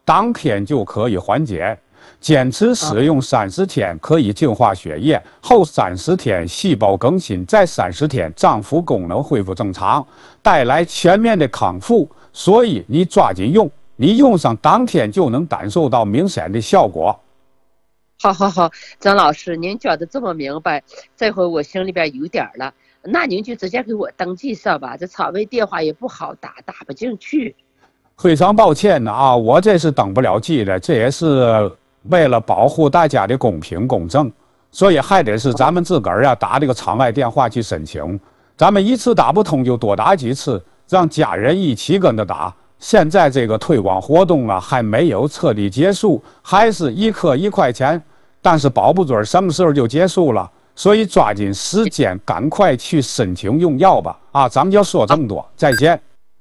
当天就可以缓解。坚持使用30天可以净化血液，后30天细胞更新，再30天脏腑功能恢复正常，带来全面的康复。所以你抓紧用，你用上当天就能感受到明显的效果。 好，张老师，您讲的这么明白，这回我心里边有点了。那您就直接给我登记上吧，这场位电话也不好打，打不进去。 非常抱歉呢啊，我这是登不了记的，这也是为了保护大家的公平公正，所以还得是咱们自个儿呀打这个场外电话去申请。咱们一次打不通就多打几次，让家人一起跟着打。现在这个推广活动啊还没有彻底结束，还是一颗1块钱，但是保不准什么时候就结束了。所以抓紧时间，赶快去申请用药吧！啊，咱们就说这么多，再见。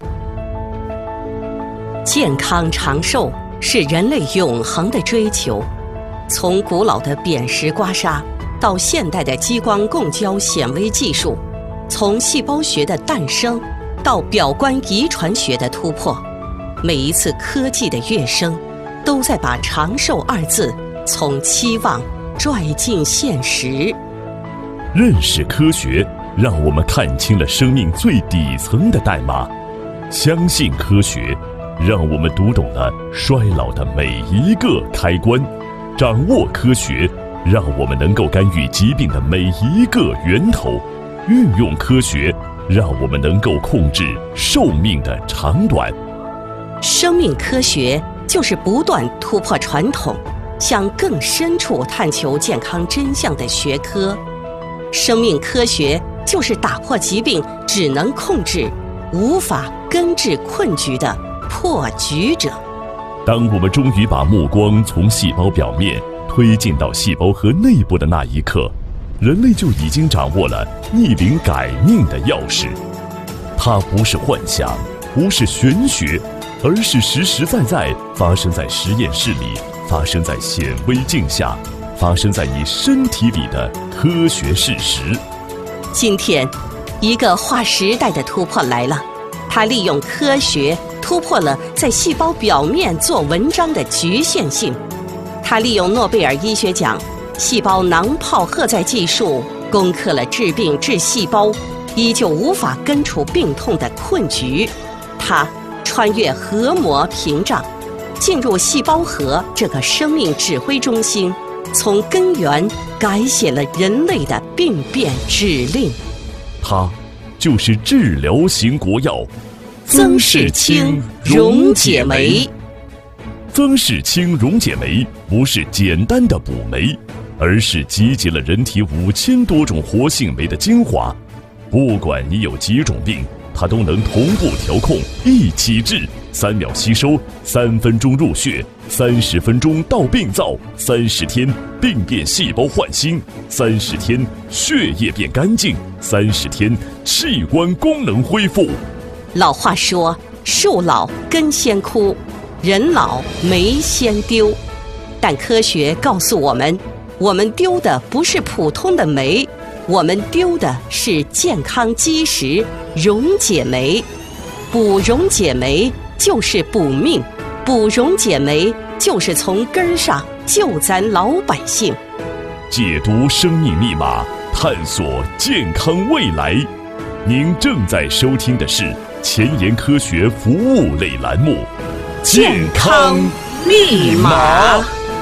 健康长寿是人类永恒的追求，从古老的砭石刮痧到现代的激光共焦显微技术，从细胞学的诞生到表观遗传学的突破，每一次科技的跃升，都在把长寿2字从期望拽进现实。 认识科学，让我们看清了生命最底层的代码；相信科学，让我们读懂了衰老的每一个开关；掌握科学，让我们能够干预疾病的每一个源头；运用科学，让我们能够控制寿命的长短。 生命科学就是不断突破传统，向更深处探求健康真相的学科。生命科学就是打破疾病只能控制，无法根治困局的破局者。 当我们终于把目光从细胞表面推进到细胞核内部的那一刻，人类就已经掌握了逆龄改命的钥匙。它不是幻想，不是玄学，而是实实在在发生在实验室里，发生在显微镜下，发生在你身体里的科学事实。 今天，一个划时代的突破来了，它利用科学突破了在细胞表面做文章的局限性。它利用诺贝尔医学奖细胞囊泡荷载技术，攻克了治病治细胞依旧无法根除病痛的困局。它穿越核膜屏障，进入细胞核这个生命指挥中心，从根源改写了人类的病变指令。 它就是治疗型国药曾氏清溶解酶。 曾氏清溶解酶不是简单的补酶，而是集结了人体5000多种活性酶的精华。不管你有几种病，它都能同步调控，一起治，3秒吸收，3分钟入血，30分钟到病灶，30天病变细胞焕新，30天血液变干净，30天器官功能恢复。 老话说，树老根先枯，人老酶先丢。但科学告诉我们，我们丢的不是普通的酶，我们丢的是健康基石溶解酶。补溶解酶就是补命，补溶解酶就是从根上救咱老百姓。 解读生命密码，探索健康未来。您正在收听的是前沿科学服务类栏目《健康密码》。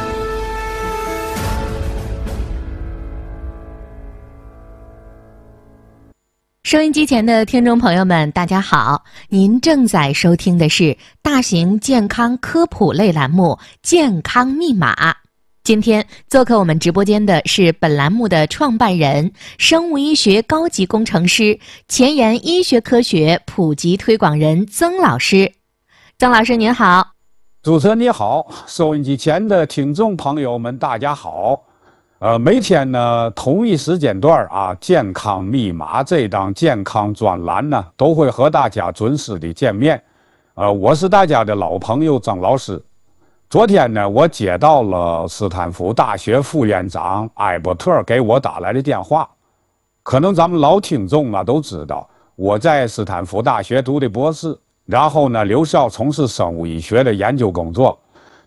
收音机前的听众朋友们，大家好，您正在收听的是大型健康科普类栏目《健康密码》。今天做客我们直播间的是本栏目的创办人、生物医学高级工程师、前沿医学科学普及推广人曾老师。曾老师您好。 主持人你好，收音机前的听众朋友们大家好。每天呢同一时间段啊，健康密码这档健康专栏呢都会和大家准时的见面。我是大家的老朋友曾老师。昨天呢，我接到了斯坦福大学副院长艾伯特给我打来的电话。可能咱们老听众啊都知道，我在斯坦福大学读的博士，然后呢留校从事生物医学的研究工作。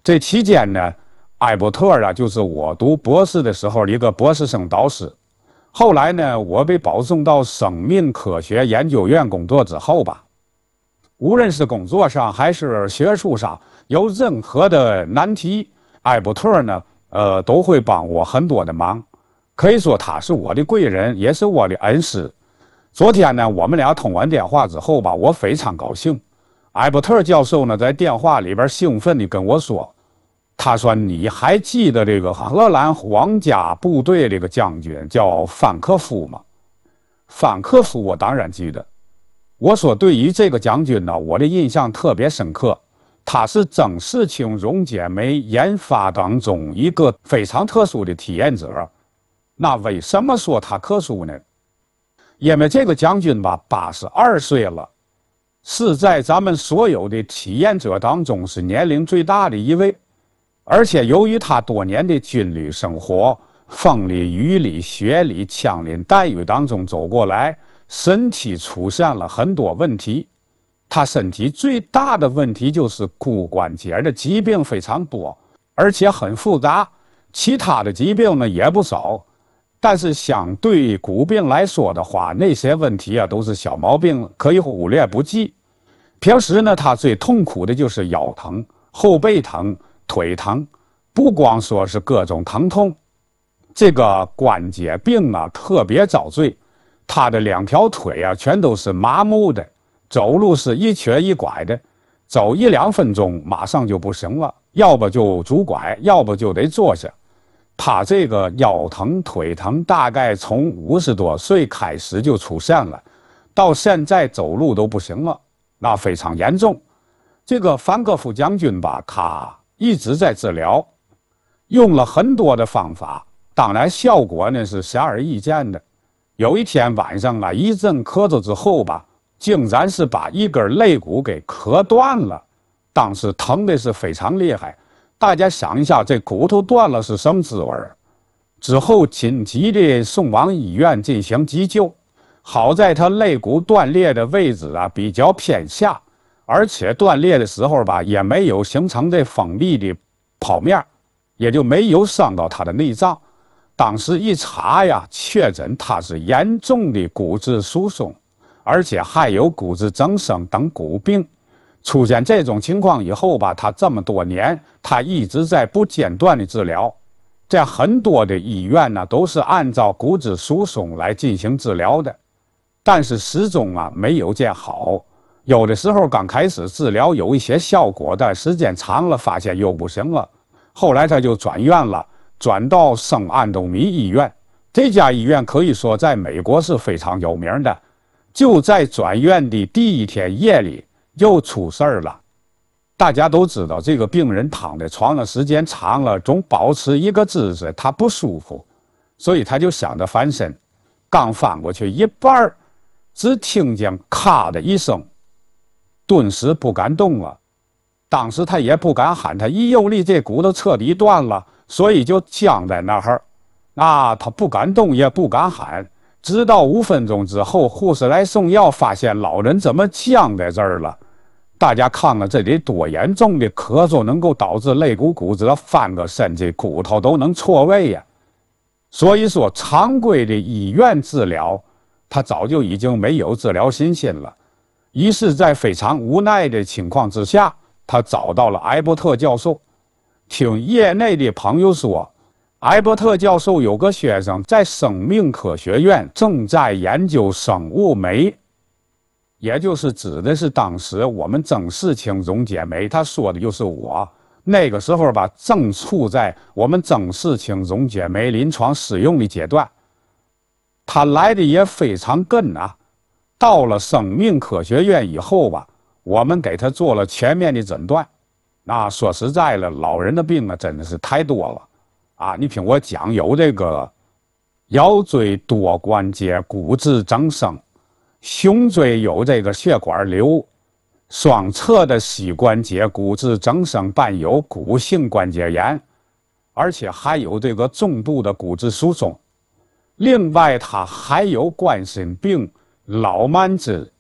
这期间呢，艾伯特啊，就是我读博士的时候一个博士生导师。后来呢，我被保送到生命科学研究院工作之后吧，无论是工作上还是学术上有任何的难题，艾伯特呢，都会帮我很多的忙。可以说他是我的贵人，也是我的恩师。昨天呢，我们俩通完电话之后吧，我非常高兴。艾伯特教授呢，在电话里边兴奋地跟我说，他说：“你还记得这个荷兰皇家部队这个将军叫范克夫吗？”范克夫我当然记得。我说对于这个将军呢，我的印象特别深刻。他是曾氏青溶解酶研发当中一个非常特殊的体验者。那为什么说他特殊呢？因为这个将军吧，82岁了，是在咱们所有的体验者当中是年龄最大的一位。而且由于他多年的军旅生活，风里雨里雪里枪林弹雨当中走过来，身体出现了很多问题。他身体最大的问题就是骨关节的疾病非常多，而且很复杂。其他的疾病呢也不少，但是相对骨病来说的话，那些问题啊都是小毛病，可以忽略不计。平时呢，他最痛苦的就是腰疼、后背疼、腿疼，不光说是各种疼痛，这个关节病啊特别遭罪。他的2条腿啊全都是麻木的，走路是一瘸一拐的，走1-2分钟马上就不行了，要不就拄拐，要不就得坐下。他这个腰疼腿疼大概从50多岁开始就出现了，到现在走路都不行了，那非常严重。这个范克夫将军吧，他一直在治疗，用了很多的方法，当然效果呢是显而易见的。有一天晚上啊，一阵咳嗽之后吧，竟然是把一根肋骨给磕断了，当时疼的是非常厉害。大家想一下，这骨头断了是什么滋味？之后紧急的送往医院进行急救，好在他肋骨断裂的位置啊比较偏下，而且断裂的时候吧也没有形成这锋利的剖面，也就没有伤到他的内脏。当时一查呀，确诊他是严重的骨质疏松，而且还有骨质增生等骨病。出现这种情况以后吧，他这么多年他一直在不间断的治疗，在很多的医院呢都是按照骨质疏松来进行治疗的，但是始终啊没有见好。有的时候刚开始治疗有一些效果，但时间长了发现又不行了，后来他就转院了，转到圣安东尼医院。这家医院可以说在美国是非常有名的。就在转院的第1天夜里又出事儿了。大家都知道，这个病人躺在床上时间长了，总保持一个姿势，他不舒服，所以他就想着翻身，刚翻过去一半，只听见咔的一声，顿时不敢动了。当时他也不敢喊，他一用力，这骨头彻底断了，所以就僵在那儿。他不敢动，也不敢喊。直到5分钟之后，护士来送药，发现老人怎么僵在这儿了？大家看看这得多严重的咳嗽能够导致肋骨骨折，翻个身这骨头都能错位呀。所以说，常规的医院治疗，他早就已经没有治疗信心了。于是，在非常无奈的情况之下，他找到了艾伯特教授。听业内的朋友说，艾伯特教授有个学生在生命科学院正在研究生物酶，也就是指的是当时我们曾氏青溶解酶，他说的就是我。那个时候吧，正处在我们曾氏青溶解酶临床使用的阶段。他来的也非常gần啊。到了生命科学院以后吧，我们给他做了全面的诊断。说实在了，老人的病啊，真的是太多了。你听我讲，有这个腰椎多关节骨质增生，胸椎有这个血管瘤，双侧的膝关节骨质增生伴有骨性关节炎，而且还有这个重度的骨质疏松。另外，它还有冠心病、老慢支、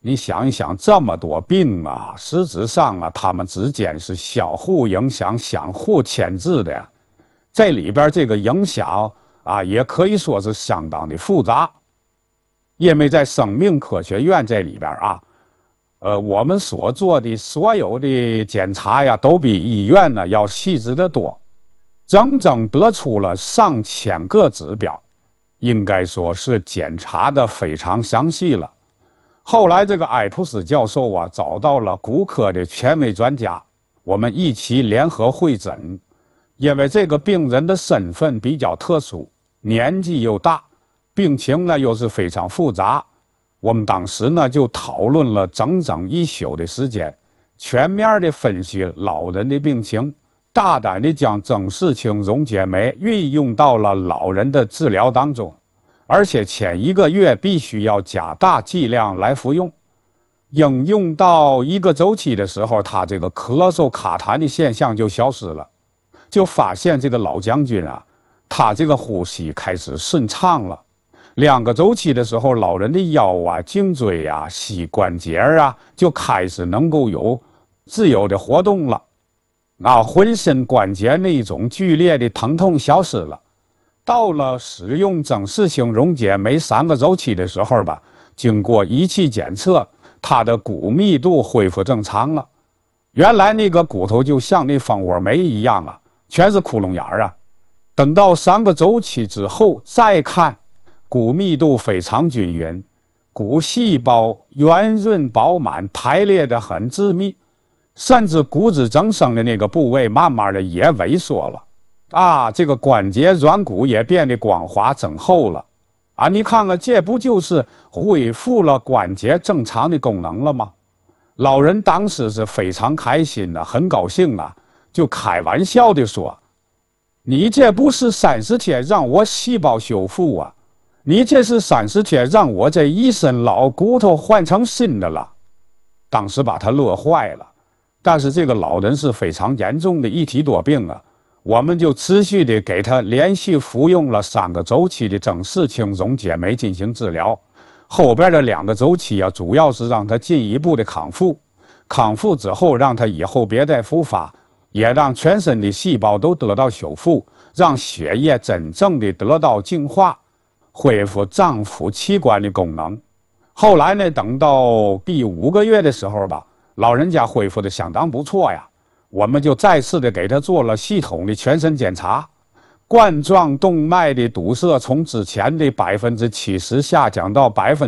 你想一想，这么多病啊，实质上啊，他们之间是相互影响、相互牵制的呀。这里边这个影响啊，也可以说是相当的复杂。因为在生命科学院这里边啊，我们所做的所有的检查呀，都比医院呢要细致得多，整整得出了上千个指标，应该说是检查的非常详细了。后来这个艾普斯教授啊，找到了骨科的权威专家，我们一起联合会诊。因为这个病人的身份比较特殊，年纪又大，病情呢又是非常复杂，我们当时呢就讨论了整整1宿的时间，全面的分析老人的病情，大胆的将曾氏青溶解酶运用到了老人的治疗当中。而且前1个月必须要加大剂量来服用，应用到1个周期的时候，他这个咳嗽卡痰的现象就消失了，就发现这个老将军啊，他这个呼吸开始顺畅了。2个周期的时候，老人的腰啊、颈椎啊、膝关节啊，就开始能够有自由的活动了，浑身关节那种剧烈的疼痛消失了。到了使用曾氏青溶解酶3个周期的时候吧，经过仪器检测，它的骨密度恢复正常了。原来那个骨头就像那蜂窝煤一样啊，全是窟窿眼儿啊。等到3个周期之后再看，骨密度非常均匀，骨细胞圆润饱满，排列得很致密，甚至骨质增生的那个部位慢慢的也萎缩了。这个关节软骨也变得光滑增厚了，你看看，这不就是恢复了关节正常的功能了吗？老人当时是非常开心的，很高兴啊，就开玩笑的说：“你这不是30天让我细胞修复啊，你这是30天让我这一身老骨头换成新的了。”当时把他乐坏了。但是这个老人是非常严重的一体多病啊。我们就持续的给他连续服用了3个周期的曾氏青溶解酶进行治疗，后边的2个周期啊，主要是让他进一步的康复，康复之后让他以后别再复发，也让全身的细胞都得到修复，让血液真正的得到净化，恢复脏腑器官的功能。后来呢，等到第5个月的时候吧，老人家恢复的相当不错呀。我们就再次的给他做了系统的全身检查，冠状动脉的堵塞从之前的70%下降到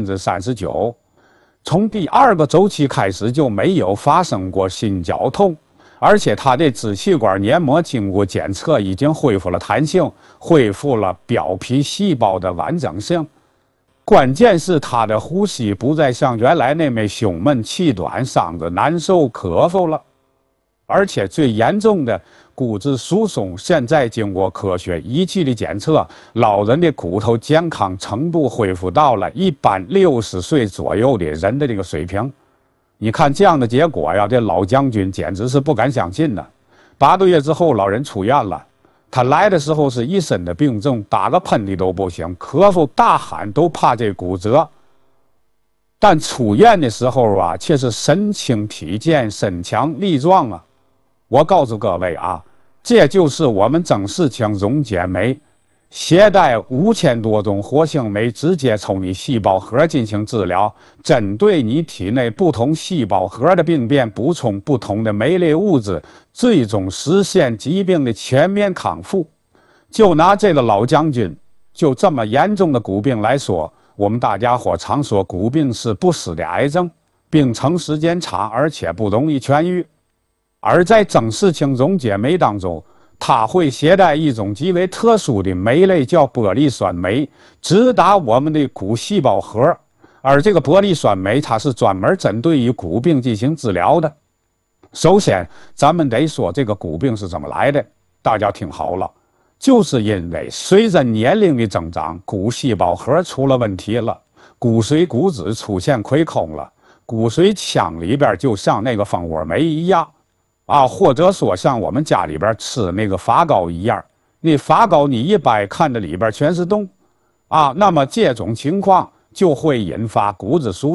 39%，从第2个周期开始就没有发生过心绞痛，而且他的支气管黏膜经过检测已经恢复了弹性，恢复了表皮细胞的完整性。关键是他的呼吸不再像原来那么胸闷气短，嗓子难受咳嗽了。而且最严重的骨质疏松，现在经过科学仪器的检测，老人的骨头健康程度恢复到了一般60岁左右的人的这个水平。你看这样的结果呀，这老将军简直是不敢相信呢。8个月之后，老人出院了。他来的时候是一身的病症，打个喷嚏都不行，咳嗽大喊都怕这骨折。但出院的时候啊，却是神清体健，身强力壮啊。我告诉各位啊，这就是我们曾氏青溶解酶携带5000多种活性酶，直接从你细胞核进行治疗，针对你体内不同细胞核的病变补充不同的酶类物质，最终实现疾病的全面康复。就拿这个老将军就这么严重的骨病来说，我们大家伙常说骨病是不死的癌症，病程时间长，而且不容易痊愈。而在曾氏青溶解酶当中，它会携带一种极为特殊的酶类，叫玻璃酸酶，直达我们的骨细胞核。而这个玻璃酸酶，它是专门针对于骨病进行治疗的。首先，咱们得说这个骨病是怎么来的，大家听好了，就是因为随着年龄的增长，骨细胞核出了问题了，骨髓骨质出现亏空了，骨髓腔里边就像那个蜂窝煤一样。或者说像我们家里边吃那个发糕一样，那发糕你一掰看着里边全是洞，那么这种情况就会引发骨质疏松，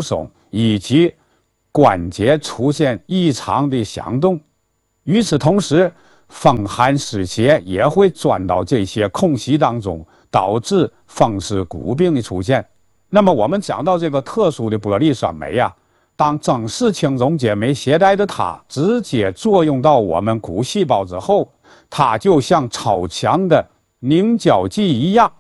以及关节出现异常的响动。与此同时，风寒湿邪也会钻到这些空隙当中，导致风湿骨病的出现。那么我们讲到这个特殊的玻璃酸酶啊，当正式轻溶解酶携带的它直接作用到我们骨细胞之后，它就像超强的凝胶剂一样，